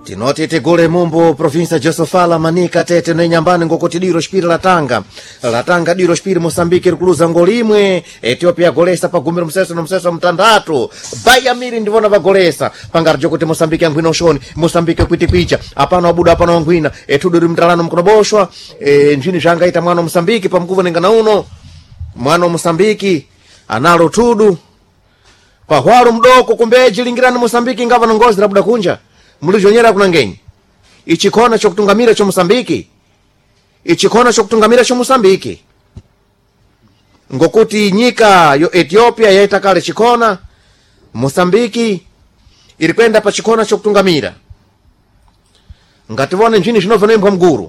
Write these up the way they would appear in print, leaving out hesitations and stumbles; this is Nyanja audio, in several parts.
Tinoti tigule mumbo provinsia Josofala manika tete ne nyambani ngokoti diro shpiri latanga diro shpiri Mosambiki rikuluza ngolimwe Ethiopia golesa pagumira mseso mtandatu bayamiri ndivona bagolesa pangarjo kuti Mosambiki angwina ushoni Mosambiki kwitikwicha apano abuda apano angwina etuduri mtalano mkunoboshwa njini jangaita mwana Mosambiki pamkuvu nengana uno mwana Mosambiki analo tudu pahwaru mdoko kumbeji lingirani Mosambiki ngava nongozi labuda kunja mulizonyera kuna ngenyi ichikona chokutungamira cho Mosambiki ichikona chokutungamira cho Mosambiki ngokuti nyika yo Ethiopia yaita kale chikona Mosambiki ilikwenda pa chikona chokutungamira ngativone njini zvinovanembwa mguru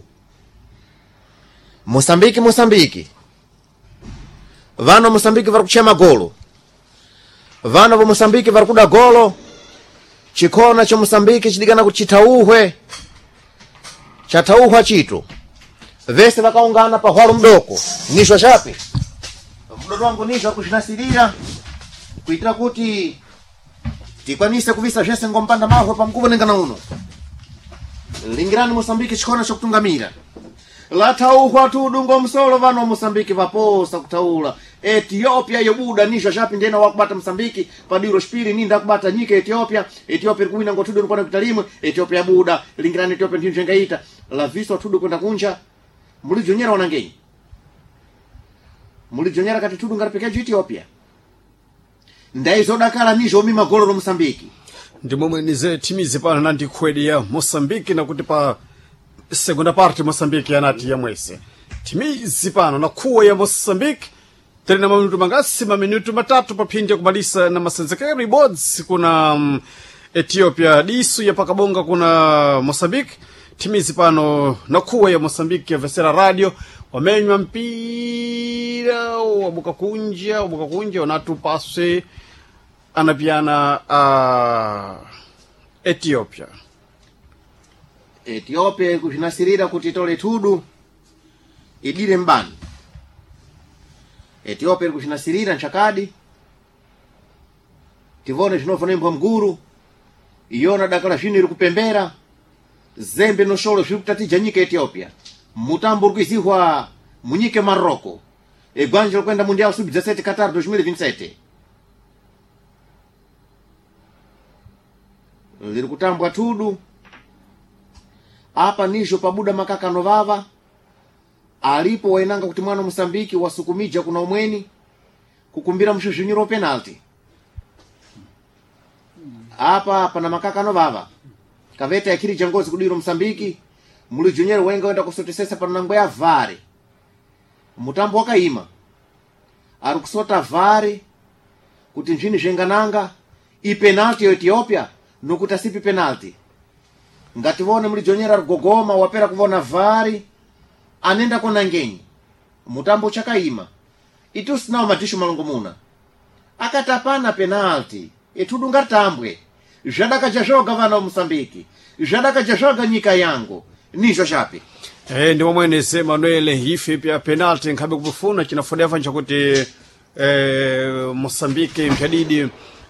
Mosambiki vano Mosambiki vari kuchema golo vano vo Mosambiki vari kuda golo chikona cha Mosambiki chidigana kuchitauhwe chatauhwa chito vese vakaungana pa hwaru mdoko nishwa chapi mdodo wangu nishwa kushinasirira kuitira kuti tikwanise kuvisa jese ngompanda mahwe pa mkuvu nengana uno lingirani Mosambiki chikona cha kutungamira latauhwa tudungo msolo vano Mosambiki vaposa kutaula Ethiopia yobuda nishwa chapi ndena wakubata Mosambiki padiro shpiri ninda kubata nyika Ethiopia kuwina ngotudu nkwana kutalimwe Ethiopia buda lingirani Ethiopia ndinjo ngaita la viso tudu kwenda kunja mulijonyera wanangenyi mulijonyera kati tudu ngaripekeju Ethiopia ndaizo dakala nijo mima golo Mosambiki ndimo mwenize timizi pana nandi kwedi ya Mosambiki na kuti pa segunda parte Mosambiki yanati ya mwese timizi pano na kuwa ya Mosambiki tena minutu mangasi minutu matatu papinde kumalisa na masenzekeri boards kuna Ethiopia disu ya pakabonga kuna Mosambiki timizi pano na kuwa ya Mosambiki ya Vesera Radio wamenywa mpira wabuka kunja wanatupase anapiana Ethiopia kushinasirira kuti tole tudu idire mbani Ethiopia kushinasirira nchakadi tivone zvinovanembwa mguru iyona dakala zvino iri kupembera zembe nosholo zviri kutatija nyika Ethiopia mutambo urikuizihwa munyike Maroko egwanje lokwenda mundial sub-17 Qatar 2027 liri kutambwa tudu apa nisho pabuda makaka novava alipo wainanga kuti mwana Mosambiki wasukumija kuna umweni kukumbira mshushunyiro penalty apa pana makaka novava kaveta yakiri jangozi kudiro Mosambiki mulijonyero wenga wenda kusotesesa pana nangwe ya vare mutambo wakaima ari kusota vare kuti njini zvengananga ipenalty yo Ethiopia nokuti asipi penalty ngativone mulijonyera rugogoma wapera kuvona vari anenda kona ngenyi mutambo chakaima itusinawo matishu malongomuna akatapana penalty etudu ngatambwe zvadaka jazvoga vana Mosambiki zvadaka jazvoga nyika yangu nizvo chapi ndi mwene Manuel hifi pia penalty nkabe kubufuna chinafodefa nchakuti Mosambiki mshadidi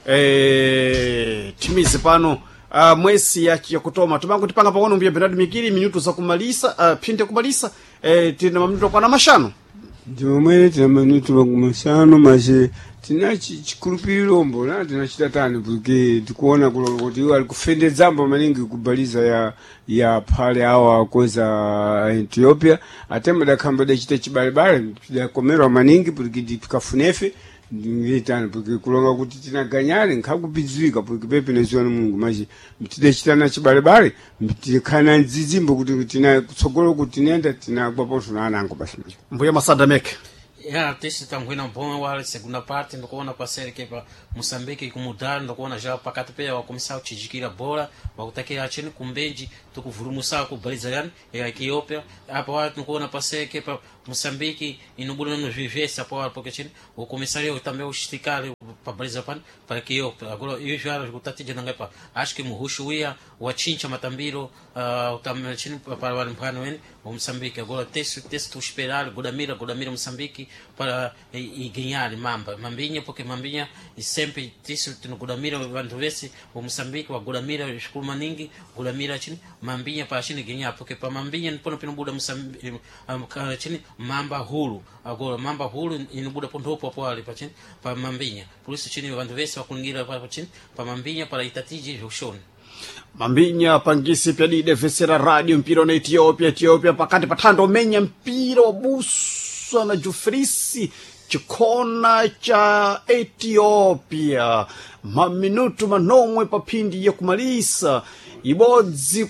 timizi pano mwesi ya kutoma tumangu tipanga pakono mbia Bernard Mikiri minutu za kumalisa pinde kumalisa tina mamutu kwa na mashano ndiwo mwene tina mamutu wa kumashano maje tina chikulupiro mbola tina chitatani porque tikuona kuti wali kufende zambo maningi kubaliza ya pale hawa koza Ethiopia atema dakamba da chita chibalibale chidakomera maningi porque tikafunefe ngitana porque kulonga kuti tinaganyale nkakupizwika porque pepe neziwana Mungu maji mtide chitana chibalebale mtikana nzizimbo kuti tina kutsogolo kuti nenda tina gwaposho na anango basi mbuya Masada Mek ya tesi tangwina bom wale segunda parte ndokuona pasere kepa Mosambiki kumudar ndokuona já pakati pia wakomisa kuchijikira bora wakutakia achini kumbenji tukuvurumusa kubaliza yani ya Ethiopia hapa watu ndokuona pasere kepa Mosambiki inubula no vivesa hapo hapo kachini wakomisario também ushtikale pabaliza pan para que eu agora eu já kutatija nanga pa acho que muhushu ia wachincha matambiro utamachini para walimpano wen o Moçambique agora texto esperar Godamira Moçambique para e ganhar mambinha porque mambinha e sempre texto no Godamira quando vê-se o Moçambique o Godamira escola maningi Godamira chini mambinha para chini ganhar porque para mambinha não pino Buda Moçambique chini mamba huru agora mamba huru no Buda pondopo hapo ali para chini para mambinha por isso chini quando vê-se wakuningira para chini para mambinha para itatiji ushoni Mambinya pangisi pya di Vesera Radio mpira na Ethiopia pakati patando menya mpira wabusa na Jufrisi chikona cha Ethiopia maminutu manomwe papindi ya kumalisa ibodzi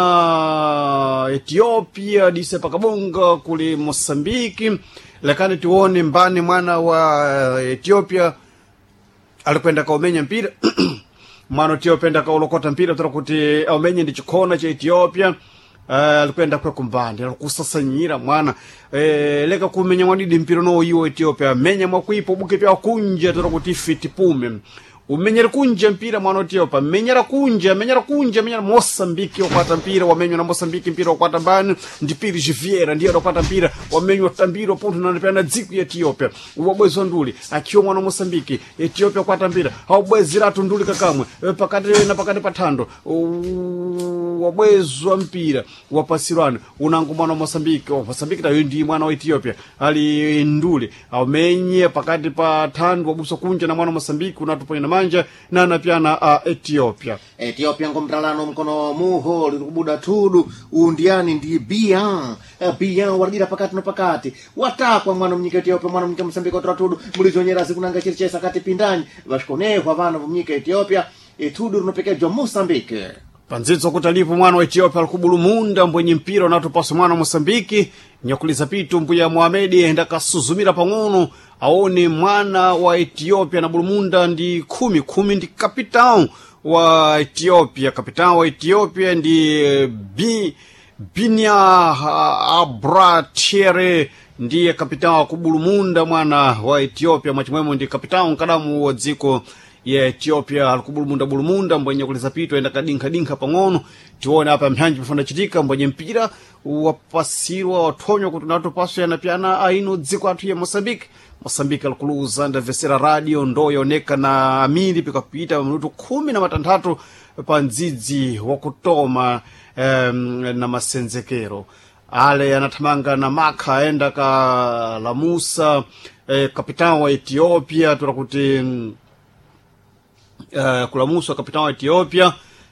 kuna Ethiopia dise pakabonga kuli Mosambiki lakini tuone mbani mwana wa Ethiopia alikwenda kaumenya mpira mwana Ethiopia kaulokota mpira turakuti aumenye ndi chikona cha Ethiopia alikwenda kwa kumbandi alikusasanyira mwana leka kumenya mwanidi mpira no iwo Ethiopia menya mwakuipo buke pya kunja turakuti fitipume umenyera kunja mpira mwana Ethiopia menyera kunja Mosambiki wakwata mpira wamenywa na Mosambiki mpira wakwata mbani ndipiri Jiviera ndiye wakwata mpira wamenywa tambiro ponto na ndipana dziku ya Ethiopia wabwezo nduli akiwa mwana Mosambiki Ethiopia wakwata mpira haubwezira tunduli kakamwe pakati patando wabwezo mpira wapasirwana unangu mwana Mosambiki tayo ndi mwana wa Ethiopia ali nduli aumenye pakati patando wabuso kunja na mwana Mosambiki unatuponya manja na piana Ethiopia ngomtalano mkono muho likubuda tudu undiani ndi bian walira pakati watakwa mwana mnyika Ethiopia mwana mnyika Mosambiki otra tudu mulizonyera zikunanga chirichesa kati pindani vashikoneho vana mnyika Ethiopia tudu runopekejwa Mosambiki panzizo kutalipo mwana wa Ethiopia alikubulumunda mbwenye mpira unatopasa mwana Mosambiki nyakuliza pitu mbuya Mohamed enda kasuzumira pang'ono aone mwana wa Ethiopia na bulumunda ndi kumi ndi kapitan wa Ethiopia ndi Binia Abratiere ndiye kapitan wa kubulumunda mwana wa Ethiopia mwachimwemo ndi kapitan kadamu wa dziko ya Ethiopia alikubulumunda mbwenye kuliza pitu enda kadinka pang'ono tione hapa mhanji mfunda chitika mbwenye mpira wapasirwa watonyo kutunato paso yana piana aino dziko atu ya Mosambiki alikuluza nda Vesera Radio ndo yoneka na amiri pikapita minutu 16 pa ndzidzi wakutoma na masenzekero ale anatamanga na maka aenda ka Lamusa kapitan wa Ethiopia turakuti kulamusa kapitan wa Ethiopia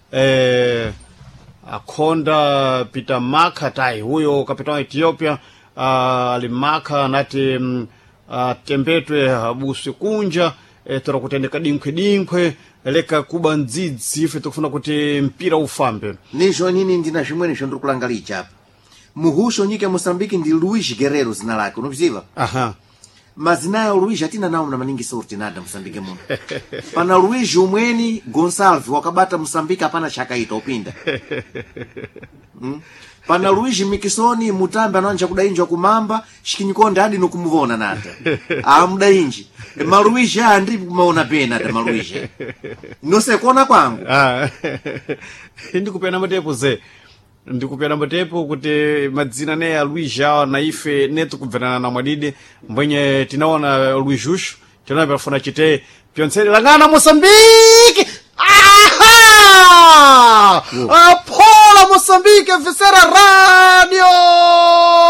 akonda pita maka tai huyo kapitan wa Ethiopia alimaka nati tembetwe abusi kunja turakutendeka dinkwe leka kuba ndzidzi ife tukufuna kuti mpira ufambe nisho nini ndina shimweni shondru kulangalicha hapa muhusho nyike Mosambiki ndi Luis Guerrero zina lake unaviziva mazina ya Luis atina nao na maningi sorti nada Mosambiki muno pana Luis umweni Gonçalves wakabata Mosambiki hapana shaka ita upinda pana Luis Mikisoni mutambe ananja kudainjwa kumamba shikinyikonde hadi nokumuvona nata mudainji Maluis ndi kumaona pena ta Maluis nose kuona kwangu ndikupena matepo kuti madzina ne ya Luis na ife netu kubvenana na mwadide mbwenye tinaona Luis Jushu tinaona pafuna chite pyonseri langana Mosambiki Apola Mosambiki Vesera Radio